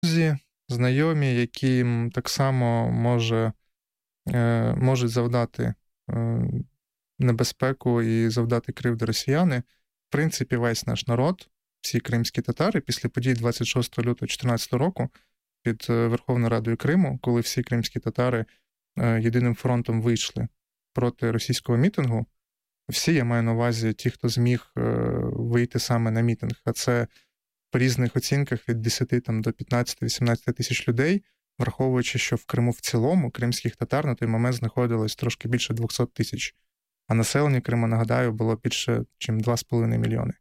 друзі, знайомі, які так само можуть завдати небезпеку і завдати кривди росіяни. В принципі, весь наш народ, всі кримські татари, після подій 26 лютого 2014 року під Верховною Радою Криму, коли всі кримські татари єдиним фронтом вийшли проти російського мітингу, всі, я маю на увазі, ті, хто зміг вийти саме на мітинг, а це по різних оцінках від 10 до 15-18 тисяч людей, враховуючи, що в Криму в цілому кримських татар на той момент знаходилось трошки більше 200 тисяч, а населення Криму, нагадаю, було більше, ніж 2,5 мільйони.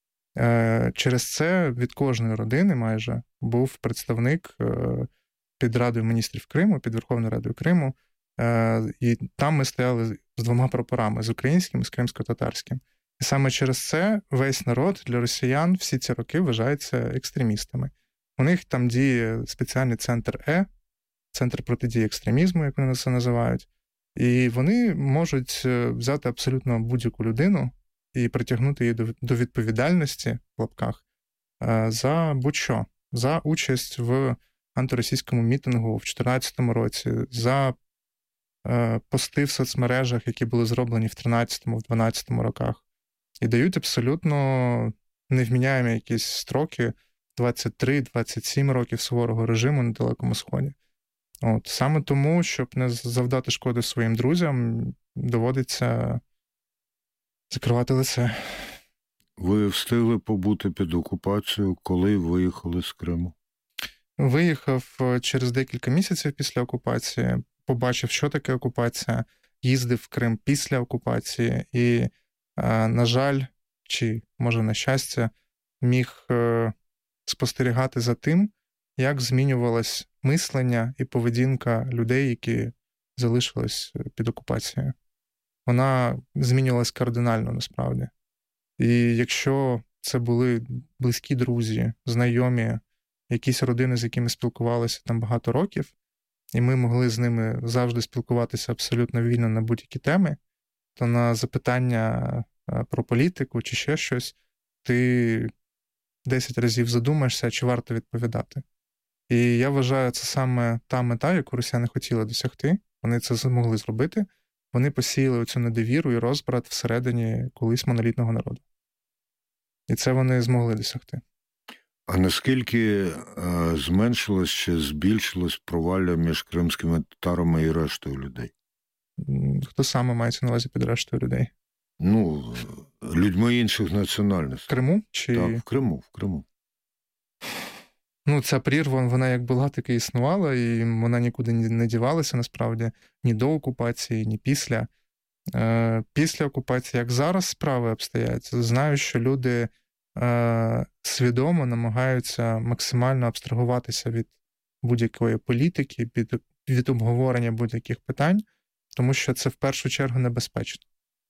Через це від кожної родини майже був представник під Радою міністрів Криму, під Верховною Радою Криму, і там ми стояли з двома прапорами, з українським і з кримсько-татарським. І саме через це весь народ для росіян всі ці роки вважається екстремістами. У них там діє спеціальний центр центр протидії екстремізму, як вони це називають, і вони можуть взяти абсолютно будь-яку людину і притягнути її до відповідальності, в лапках, за будь-що. За участь в антиросійському мітингу в 2014 році, за пости в соцмережах, які були зроблені в 2013-2012 роках. І дають абсолютно невміняємі якісь строки 23-27 років суворого режиму на Далекому Сході. От. Саме тому, щоб не завдати шкоди своїм друзям, доводиться закривати лице. Ви встигли побути під окупацією, коли виїхали з Криму? Виїхав через декілька місяців після окупації, побачив, що таке окупація, їздив в Крим після окупації і, на жаль, чи, може, на щастя, міг спостерігати за тим, як змінювалось мислення і поведінка людей, які залишились під окупацією. Вона змінювалась кардинально, насправді. І якщо це були близькі друзі, знайомі, якісь родини, з якими спілкувалися там багато років, і ми могли з ними завжди спілкуватися абсолютно вільно на будь-які теми, то на запитання про політику чи ще щось ти 10 разів задумаєшся, чи варто відповідати. І я вважаю, це саме та мета, яку росіяни хотіли досягти. Вони це змогли зробити. Вони посіяли оцю недовіру і розбрат всередині колись монолітного народу. І це вони змогли досягти. А наскільки зменшилось чи збільшилось провалля між кримськими татарами і рештою людей? Хто саме мається на увазі під рештою людей? Ну, людьми інших національностей. В Криму? Чи... Так, в Криму. Ну, ця прірва, вона як була, так і існувала, і вона нікуди не дівалася, насправді, ні до окупації, ні після. Після окупації, як зараз справи обстоять, знаю, що люди свідомо намагаються максимально абстрагуватися від будь-якої політики, від обговорення будь-яких питань, тому що це в першу чергу небезпечно.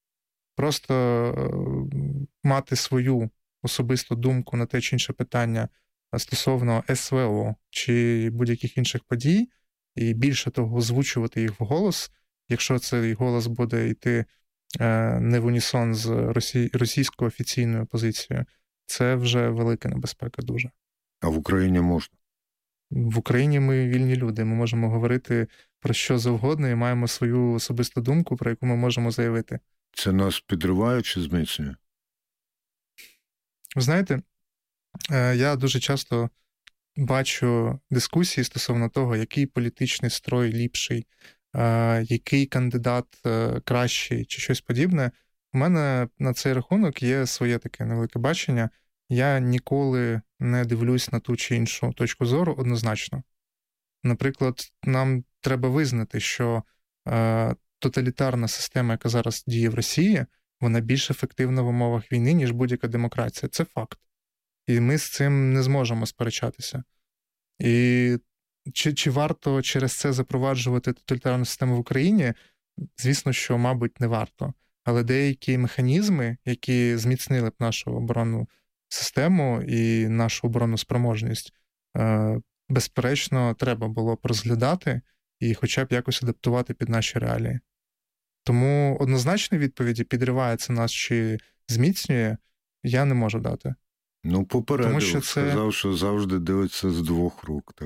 Просто мати свою особисту думку на те чи інше питання стосовно СВО чи будь-яких інших подій, і більше того, озвучувати їх вголос, якщо цей голос буде йти не в унісон з російською офіційною позицією, це вже велика небезпека дуже. А в Україні можна? В Україні ми вільні люди, ми можемо говорити про що завгодно і маємо свою особисту думку, про яку ми можемо заявити. Це нас підриває чи зміцнює? Ви знаєте, я дуже часто бачу дискусії стосовно того, який політичний строй ліпший, який кандидат кращий чи щось подібне. У мене на цей рахунок є своє таке невелике бачення. Я ніколи не дивлюсь на ту чи іншу точку зору однозначно. Наприклад, нам треба визнати, що тоталітарна система, яка зараз діє в Росії, вона більш ефективна в умовах війни, ніж будь-яка демократія. Це факт. І ми з цим не зможемо сперечатися. І чи варто через це запроваджувати тоталітарну систему в Україні? Звісно, що, мабуть, не варто. Але деякі механізми, які зміцнили б нашу оборонну систему і нашу оборонну спроможність, безперечно, треба було б розглядати і хоча б якось адаптувати під наші реалії. Тому однозначної відповіді, підриває це нас чи зміцнює, я не можу дати. Ну, попередив, Тому що сказав, що завжди дивиться з двох рук. Так.